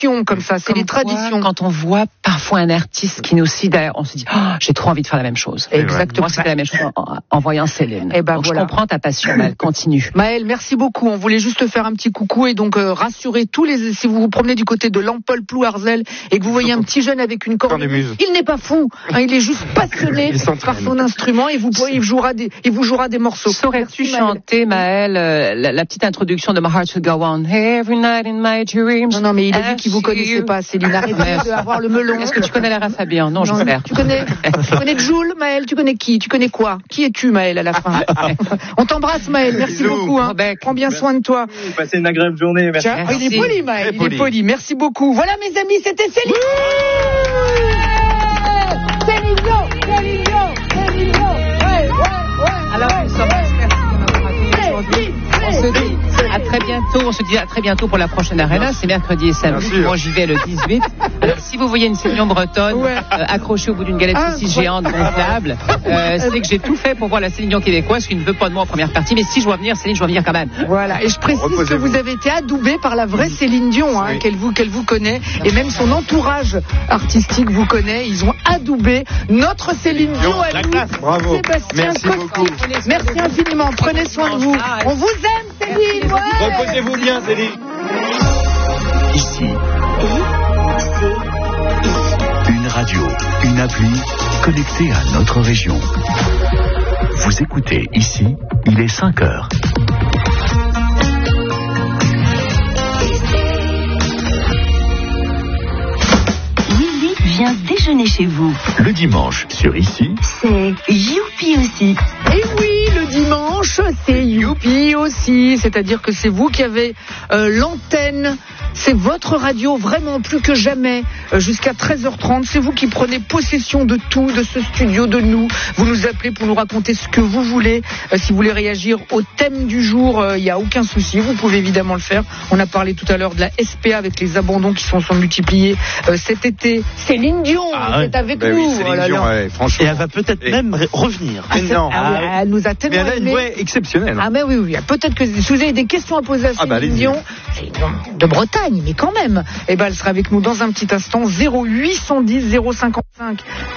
comme ça, c'est les traditions. Quand on voit parfois un artiste qui nous sidère, on se dit j'ai trop envie de faire la même chose. Exactement. Moi, c'était la même chose en voyant Céline. Et ben donc voilà. je comprends ta passion, Maëlle, continue. Maëlle, merci beaucoup. On voulait juste faire un petit coucou et donc rassurer tous les. Si vous vous promenez du côté de Lampol-Plouarzel et que vous voyez un petit jeune avec une cornemuse, il n'est pas fou. Il est juste passionné par son instrument et il vous jouera des morceaux. Saurais-tu chanter, Maëlle, la petite introduction de My Heart Will Go On? Every night in my dreams. Non, mais il a dit qu'il vous connaissait pas, Céline. Arrêtez d'avoir le melon. Est-ce que tu connais Lara Fabian? Non, j'espère. Tu connais Jul, Maëlle? Tu connais qui? Tu connais quoi? Qui es-tu, Maëlle, à la fin? On t'embrasse, Maëlle. Merci beaucoup. Prends bien soin de toi. Passez une agréable journée. Merci. Il est poli, Maëlle. Il est poli. Merci beaucoup. Voilà, mes amis, c'était Céline. Céline Dion. Alors, nous sommes aujourd'hui. On se dit à très bientôt. On se dit à très bientôt pour la prochaine Arena. C'est mercredi et samedi. Moi, j'y vais le 18. Alors, si vous voyez une Céline Dion bretonne accrochée au bout d'une galette saucisse géante gonflable, c'est que j'ai tout fait pour voir la Céline Dion québécoise qui ne veut pas de moi en première partie. Mais si je dois venir, Céline, je dois venir quand même. Voilà. Et je précise que vous avez été adoubé par la vraie Céline Dion, qu'elle vous connaît, et même son entourage artistique vous connaît. Ils ont adoubé notre Céline Dion à nous. Bravo. Sébastien Merci beaucoup. Merci infiniment. Prenez soin de vous. On vous aime, Céline. Reposez-vous bien, Céline. Ici. Une radio, une appli connectée à notre région. Vous écoutez ici, il est 5 heures. Willy vient déjeuner chez vous. Le dimanche, sur ici, C'est youpi aussi. Et oui, le dimanche, c'est youpi aussi. C'est-à-dire que c'est vous qui avez l'antenne. C'est votre radio, vraiment plus que jamais, jusqu'à 13h30. C'est vous qui prenez possession de tout, de ce studio, de nous. Vous nous appelez pour nous raconter ce que vous voulez. Si vous voulez réagir au thème du jour, il n'y a aucun souci. Vous pouvez évidemment le faire. On a parlé tout à l'heure de la SPA avec les abandons qui sont multipliés cet été. Céline Dion, c'est avec nous. Oui, Céline Dion, franchement. Et elle va peut-être même revenir. Elle nous a tellement mais elle a une aimé. voix exceptionnelle. Ah mais oui. Peut-être que si vous avez des questions à poser à Céline Dion, c'est de Bretagne, mais quand même. Eh ben, elle sera avec nous dans un petit instant. 0810 055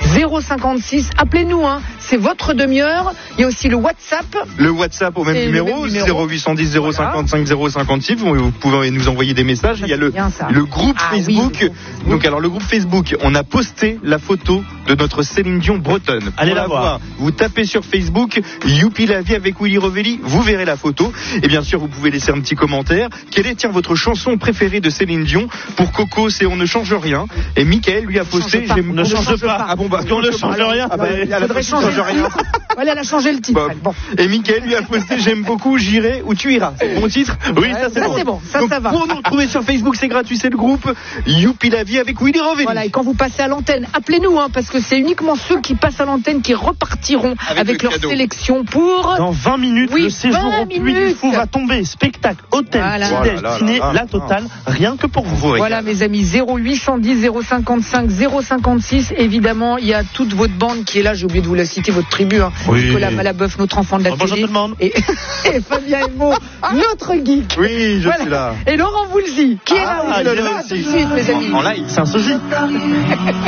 056. Appelez-nous, c'est votre demi-heure. Il y a aussi le WhatsApp. Le WhatsApp au même numéro, 0810 055 056. Vous pouvez nous envoyer des messages. Il y a le groupe Facebook. Oui. Donc alors le groupe Facebook, on a posté la photo de notre Céline Dion bretonne. Allez la voir. Vous tapez sur Facebook Youpi la vie avec Willy Rovelli, vous verrez la photo. Et bien sûr, vous pouvez laisser un petit commentaire. Quelle est votre chanson préférée de Céline Dion? Pour Coco, c'est On ne change rien. Et Mickaël lui a posté On ne change pas. Ah bon, bah, on ne change rien. Faudrait changer rien. Voilà, elle a changé le titre. Bon. Et Mickaël lui a posté J'aime beaucoup, j'irai où tu iras. C'est bon titre? Oui, ça c'est bon. Ça va. Pour nous retrouver sur Facebook, c'est gratuit, c'est le groupe Youpi la vie avec Willy Rovelli. Voilà, et quand vous passez à l'antenne, appelez-nous, parce que c'est uniquement ceux qui passent à l'antenne qui repartiront avec leur sélection pour... Dans 20 minutes, le séjour au Puy du Fou va tomber. Spectacle, hôtel, petit-déj, dîner, la totale, rien que pour vous. Voilà, mes amis, 0810 055 056. Évidemment, il y a toute votre bande qui est là. J'ai oublié de vous la citer, votre tribu. Nicolas Malabeuf, notre enfant de la bonjour télé. tout le monde. Et Fabien Elmo, notre geek. Oui, je suis là. Et Laurent Voulzy, qui est là. tout de suite, mes amis. En live. C'est un sosie.